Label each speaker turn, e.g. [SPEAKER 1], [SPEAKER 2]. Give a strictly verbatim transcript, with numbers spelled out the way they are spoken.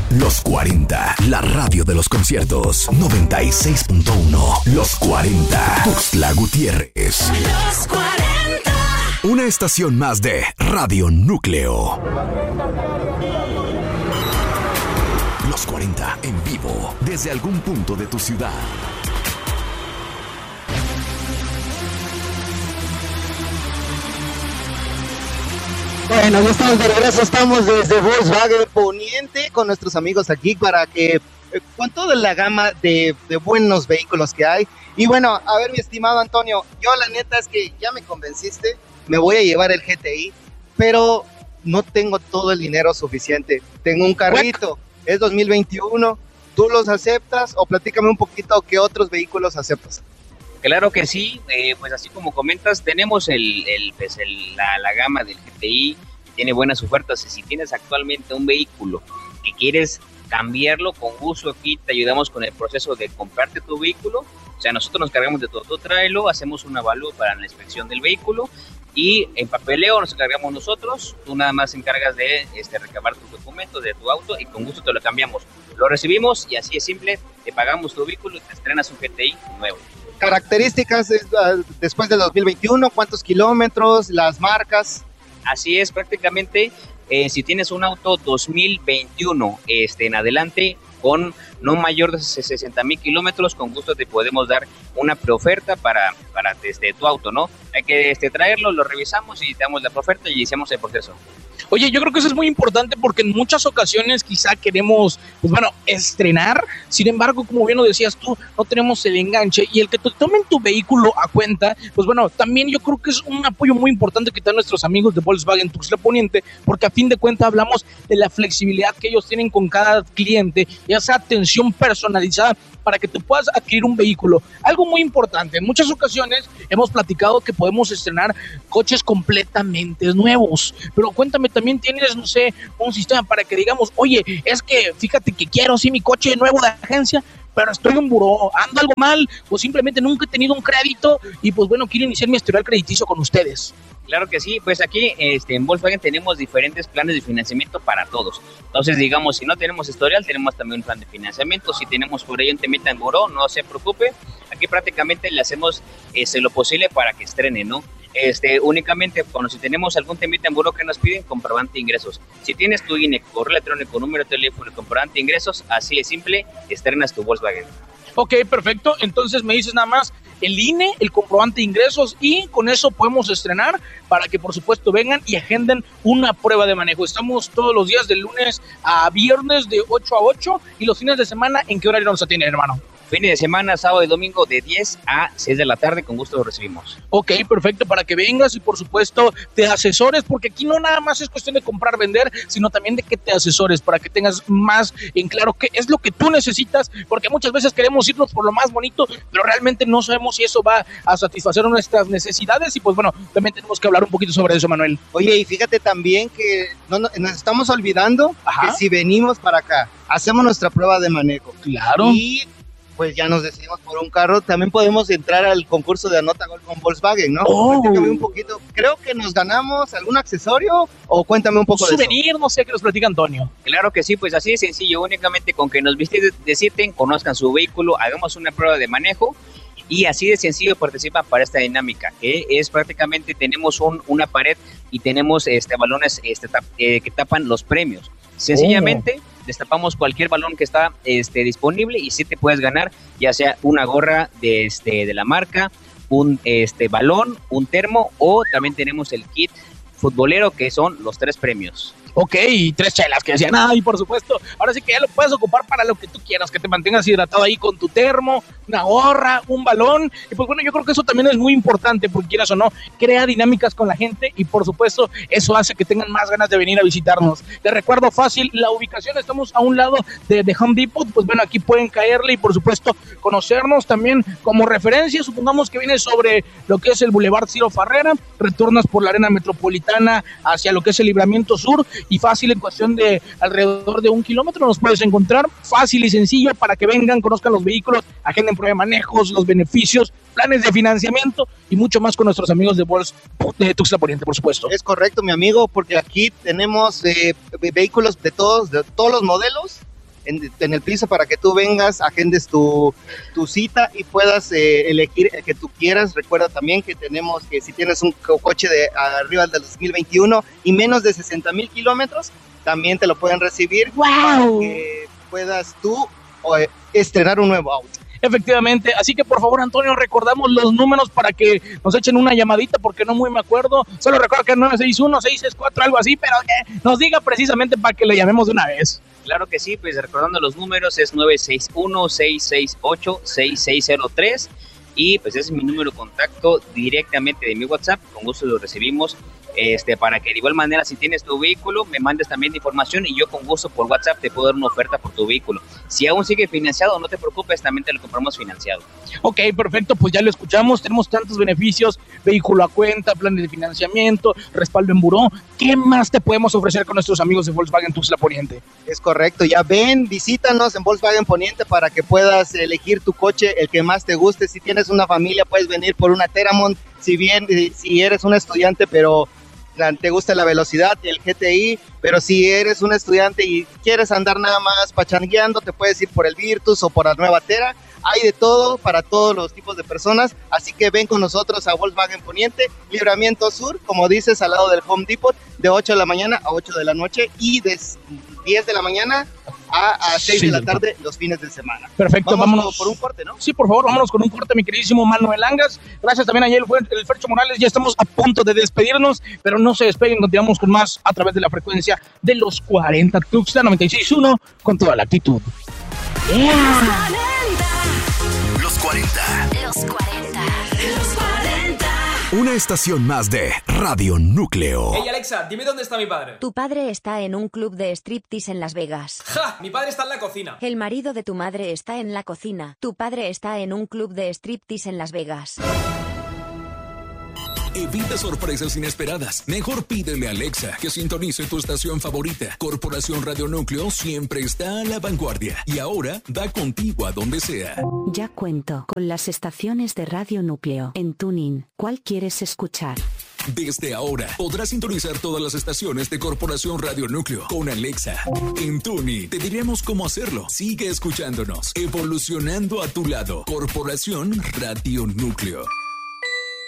[SPEAKER 1] Los cuarenta, la radio de los conciertos. noventa y seis punto uno. Los cuarenta. Tuxtla Gutiérrez.
[SPEAKER 2] Los cuarenta.
[SPEAKER 1] Una estación más de Radio Núcleo. Los cuarenta en vivo desde algún punto de tu ciudad.
[SPEAKER 3] Bueno, ya estamos de regreso, estamos desde Volkswagen Poniente con nuestros amigos aquí para que, eh, con toda la gama de, de buenos vehículos que hay. Y bueno, a ver, mi estimado Antonio, yo la neta es que ya me convenciste, me voy a llevar el G T I, pero no tengo todo el dinero suficiente. Tengo un carrito, es dos mil veintiuno, ¿tú los aceptas o platícame un poquito qué otros vehículos aceptas?
[SPEAKER 4] Claro que sí, eh, pues así como comentas, tenemos el, el, pues el, la, la gama del G T I, que tiene buenas ofertas. Y si tienes actualmente un vehículo que quieres cambiarlo, con gusto aquí te ayudamos con el proceso de comprarte tu vehículo. O sea, nosotros nos cargamos de todo, tú tráelo, hacemos un avalúo para la inspección del vehículo y en papeleo nos encargamos nosotros. Tú nada más encargas de este, recabar tus documentos de tu auto y con gusto te lo cambiamos. Lo recibimos y así es simple, te pagamos tu vehículo y te estrenas un G T I nuevo.
[SPEAKER 3] Características uh, después del dos mil veintiuno, ¿cuántos kilómetros, las marcas?
[SPEAKER 4] Así es, prácticamente, eh, si tienes un auto dos mil veintiuno este, en adelante, con no mayor de sesenta mil kilómetros, con gusto te podemos dar una preoferta para, para este, tu auto, ¿no? Hay que este, traerlo, lo revisamos y te damos la preoferta y iniciamos el proceso.
[SPEAKER 5] Oye, yo creo que eso es muy importante porque en muchas ocasiones quizá queremos, pues bueno, estrenar. Sin embargo, como bien lo decías tú, no tenemos el enganche y el que te tomen tu vehículo a cuenta, pues bueno, también yo creo que es un apoyo muy importante que dan nuestros amigos de Volkswagen Tuxtla Poniente, porque a fin de cuentas hablamos de la flexibilidad que ellos tienen con cada cliente y esa atención personalizada para que tú puedas adquirir un vehículo. Algo muy importante, en muchas ocasiones hemos platicado que podemos estrenar coches completamente nuevos, pero cuéntame, también tienes, no sé, un sistema para que digamos, oye, es que fíjate que quiero sí mi coche nuevo de agencia, pero estoy en buró, ando algo mal, o simplemente nunca he tenido un crédito y pues bueno, quiero iniciar mi historial crediticio con ustedes.
[SPEAKER 4] Claro que sí, pues aquí este, en Volkswagen tenemos diferentes planes de financiamiento para todos. Entonces, digamos, si no tenemos historial, tenemos también un plan de financiamiento. Si tenemos por ahí un temita en buró, no se preocupe. Aquí prácticamente le hacemos este, lo posible para que estrene, ¿no? Este, únicamente cuando si tenemos algún temita en buró que nos piden, comprobante de ingresos. Si tienes tu I N E, correo electrónico, número de teléfono y comprobante de ingresos, así de simple, estrenas tu Volkswagen.
[SPEAKER 5] Ok, perfecto. Entonces me dices nada más el I N E, el comprobante de ingresos y con eso podemos estrenar para que por supuesto vengan y agenden una prueba de manejo. Estamos todos los días de lunes a viernes de ocho a ocho y los fines de semana, ¿en qué horario nos atienden, hermano?
[SPEAKER 4] Fines de semana, sábado y domingo de diez a seis de la tarde, con gusto lo recibimos.
[SPEAKER 5] Ok, perfecto, para que vengas y por supuesto te asesores, porque aquí no nada más es cuestión de comprar, vender, sino también de que te asesores para que tengas más en claro qué es lo que tú necesitas, porque muchas veces queremos irnos por lo más bonito, pero realmente no sabemos si eso va a satisfacer nuestras necesidades y pues bueno, también tenemos que hablar un poquito sobre eso, Manuel.
[SPEAKER 3] Oye, y fíjate también que no, no, nos estamos olvidando Ajá. que si venimos para acá, hacemos nuestra prueba de manejo.
[SPEAKER 5] Claro.
[SPEAKER 3] Y pues ya nos decidimos por un carro, también podemos entrar al concurso de Anota Gol con Volkswagen, ¿no?
[SPEAKER 5] Oh.
[SPEAKER 3] Platícame un poquito, creo que nos ganamos algún accesorio, o cuéntame un poco
[SPEAKER 5] un
[SPEAKER 3] de
[SPEAKER 5] souvenir,
[SPEAKER 3] eso.
[SPEAKER 5] No sé qué nos platica Antonio.
[SPEAKER 4] Claro que sí, pues así de sencillo, únicamente con que nos visiten, conozcan su vehículo, hagamos una prueba de manejo, y así de sencillo participan para esta dinámica, que es prácticamente, tenemos un, una pared y tenemos este, balones este, tap, eh, que tapan los premios. Sencillamente oh. destapamos cualquier balón que está este, disponible y sí te puedes ganar, ya sea una gorra de, este, de la marca, un este, balón, un termo, o también tenemos el kit futbolero, que son los tres premios.
[SPEAKER 5] Ok, y tres chelas que decían, ay, por supuesto, ahora sí que ya lo puedes ocupar para lo que tú quieras, que te mantengas hidratado ahí con tu termo, una gorra, un balón, y pues bueno, yo creo que eso también es muy importante, porque quieras o no, crea dinámicas con la gente, y por supuesto, eso hace que tengan más ganas de venir a visitarnos. Les recuerdo fácil, la ubicación, estamos a un lado de, de Home Depot, pues bueno, aquí pueden caerle, y por supuesto, conocernos también como referencia, supongamos que vienes sobre lo que es el Boulevard Ciro Farrera, retornas por la Arena Metropolitana hacia lo que es el Libramiento Sur, y fácil, en cuestión de alrededor de un kilómetro nos puedes encontrar, fácil y sencillo para que vengan, conozcan los vehículos, agenden prueba de manejos, los beneficios, planes de financiamiento y mucho más con nuestros amigos de Vols de Tuxtla Poniente, por supuesto.
[SPEAKER 3] Es correcto, mi amigo, porque aquí tenemos eh, vehículos de todos, de todos los modelos en, en el piso para que tú vengas, agendes tu, tu cita y puedas eh, elegir el que tú quieras. Recuerda también que tenemos que si tienes un co- coche de arriba del dos mil veintiuno y menos de sesenta mil kilómetros, también te lo pueden recibir.
[SPEAKER 5] ¡Wow!
[SPEAKER 3] Para que puedas tú o, eh, estrenar un nuevo auto.
[SPEAKER 5] Efectivamente, así que por favor, Antonio, recordamos los números para que nos echen una llamadita, porque no muy me acuerdo. Solo recuerdo que es nueve seis uno, seis seis cuatro, algo así, pero que nos diga precisamente para que le llamemos de una vez.
[SPEAKER 4] Claro que sí, pues recordando los números es nueve seis uno, seis seis ocho, seis seis cero tres y pues ese es mi número de contacto directamente de mi WhatsApp, con gusto lo recibimos. Este, para que de igual manera si tienes tu vehículo me mandes también información y yo con gusto por WhatsApp te puedo dar una oferta por tu vehículo. Si aún sigue financiado, no te preocupes, también te lo compramos financiado.
[SPEAKER 5] Ok, perfecto, pues ya lo escuchamos, tenemos tantos beneficios, vehículo a cuenta, planes de financiamiento, respaldo en buró. ¿Qué más te podemos ofrecer con nuestros amigos de Volkswagen Tuxtla Poniente?
[SPEAKER 3] Es correcto, ya ven, visítanos en Volkswagen Poniente para que puedas elegir tu coche, el que más te guste. Si tienes una familia, puedes venir por una Teramont. Si bien, si eres un estudiante, pero te gusta la velocidad, el G T I, pero si eres un estudiante y quieres andar nada más pachangueando, te puedes ir por el Virtus o por la nueva Tera. Hay de todo para todos los tipos de personas, así que ven con nosotros a Volkswagen Poniente, Libramiento Sur, como dices, al lado del Home Depot, de ocho de la mañana a ocho de la noche y de diez de la mañana a, a seis sí, de la tarde los fines de semana.
[SPEAKER 5] Perfecto,
[SPEAKER 3] Vamos
[SPEAKER 5] vámonos
[SPEAKER 3] por un corte, ¿no?
[SPEAKER 5] Sí, por favor, vámonos con un corte, mi queridísimo Manuel Angas. Gracias también a el, el Fercho Morales, ya estamos a punto de despedirnos, pero no se despeguen, continuamos con más a través de la frecuencia de los cuarenta Tuxtla noventa y seis punto uno con toda la actitud.
[SPEAKER 1] Yeah. Los cuarenta.
[SPEAKER 2] Los cuarenta. Los cuarenta.
[SPEAKER 1] Una estación más de Radio Núcleo.
[SPEAKER 6] Hey Alexa, dime dónde está mi padre.
[SPEAKER 2] Tu padre está en un club de striptease en Las Vegas.
[SPEAKER 6] ¡Ja! Mi padre está en la cocina.
[SPEAKER 2] El marido de tu madre está en la cocina. Tu padre está en un club de striptease en Las Vegas.
[SPEAKER 1] Evita sorpresas inesperadas. Mejor pídele a Alexa que sintonice tu estación favorita. Corporación Radio Núcleo siempre está a la vanguardia y ahora va contigo a donde sea.
[SPEAKER 7] Ya cuento con las estaciones de Radio Núcleo en TuneIn. ¿Cuál quieres escuchar?
[SPEAKER 1] Desde ahora podrás sintonizar todas las estaciones de Corporación Radio Núcleo con Alexa. En TuneIn te diremos cómo hacerlo. Sigue escuchándonos, evolucionando a tu lado. Corporación Radio Núcleo.